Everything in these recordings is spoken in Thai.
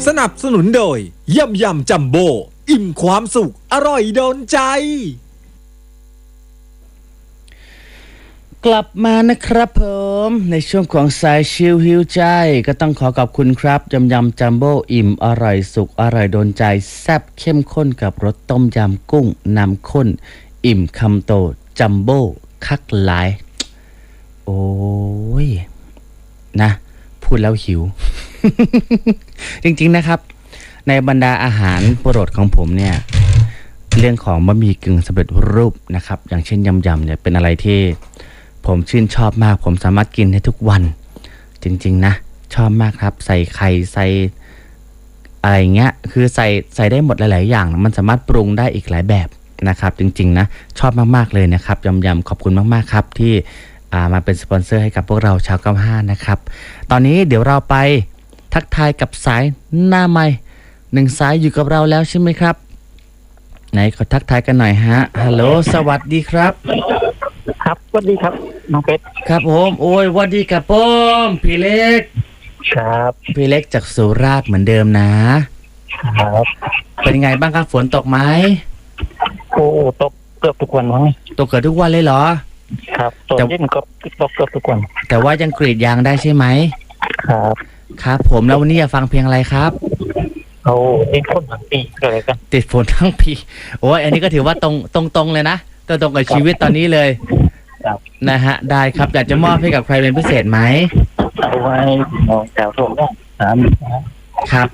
สนับสนุนโดยยำยำจัมโบ้อิ่มความสุขอร่อยโดนใจกลับมานะครับผมในช่วงของสายชิลฮิวใจก็ต้องขอบคุณครับยำยำจัมโบ้อิ่มอร่อยสุขอร่อยโดนใจแซ่บเข้มข้นกับรสต้มยำกุ้งน้ำข้นอิ่มคำโตจัมโบ้คักหลายโอ้ยนะพูดแล้วหิว จริงๆนะครับในบรรดาอาหารโปรดของผมเนี่ยเรื่องของบะหมี่กึ่งสำเร็จรูปนะครับอย่างเช่นยำเนี่ยเป็นอะไรที่ผมชื่นชอบมากผมสามารถกินได้ทุกวันจริงๆนะชอบมากครับใส่ไข่ใส่อะไรเงี้ยคือใส่ได้หมดหลายๆอย่างมันสามารถปรุงได้อีกหลายแบบนะครับจริงๆนะชอบมากๆเลยนะครับยำขอบคุณมากๆครับที่มาเป็นสปอนเซอร์ให้กับพวกเราชาว95นะครับตอนนี้เดี๋ยวเราไปทักทายกับสายหน้าไมค์1สายอยู่กับเราแล้วใช่ไหมครับไหนขอทักทายกันหน่อยฮะฮัลโหลสวัสดีครับครับสวัสดีครับน้องเป็ดครับผมโอ้ยสวัสดีครับผมพี่เล็กครับพี่เล็กจากสุราษฎร์เหมือนเดิมนะครับเป็นไงบ้างครับฝนตกไหมโอ้ตกเกือบทุกวันมั้งตกเกือบทุกวันเลยเหรอครับตกเย็นก็ตกเกือบทุกวันแต่ว่ายังกรีดยางได้ใช่ไหมครับครับผมแล้ววันนี้จะฟังเพลงอะไรครับโอ้ติดฝนทั้งปีอะไรกันติดฝนทั้งปีโอ้ยอันนี้ก็ถือว่าตรงเลยนะตรงกับชีวิตตอนนี้เลยนะฮะได้ครับอยากจะมอบให้กับใครเป็นพิเศษไหมเอาไว้มองแถวโถงครับ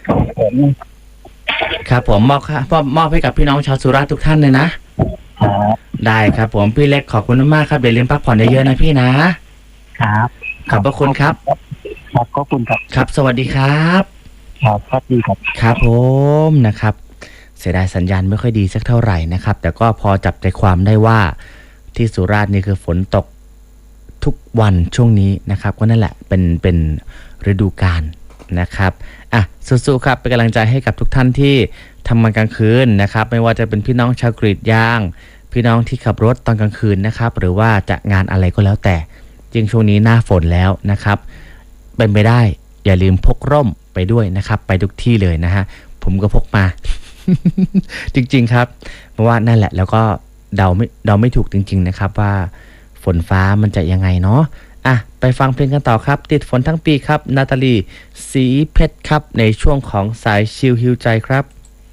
ครับผมมอบให้กับพี่น้องชาวสุราษฎร์ทุกท่านเลยนะได้ครับผมพี่เล็กขอบคุณมากครับเดี๋ยวเรียนพักผ่อนเยอะๆนะพี่นะครับขอบพระคุณครับครับขอบคุณครับครับสวัสดีครับครับสวัสดีครับครับผมนะครับเสียดายสัญญาณไม่ค่อยดีสักเท่าไหร่นะครับแต่ก็พอจับใจความได้ว่าที่สุราษฎร์นี่คือฝนตกทุกวันช่วงนี้นะครับก็นั่นแหละเป็นฤดูกาลนะครับอ่ะสู้ๆครับเป็นกำลังใจให้กับทุกท่านที่ทำงานกลางคืนนะครับไม่ว่าจะเป็นพี่น้องชาวกรีดยางพี่น้องที่ขับรถตอนกลางคืนนะครับหรือว่าจะงานอะไรก็แล้วแต่จริงช่วงนี้หน้าฝนแล้วนะครับเป็นไปได้อย่าลืมพกร่มไปด้วยนะครับไปทุกที่เลยนะฮะผมก็พกมา จริงๆครับเพราะว่านั่นแหละแล้วก็เดาไม่ถูกจริงๆนะครับว่าฝนฟ้ามันจะยังไงเนาะอ่ะไปฟังเพลงกันต่อครับติดฝนทั้งปีครับนาตาลีสีเพชรครับในช่วงของสายชิลฮิวใจครับ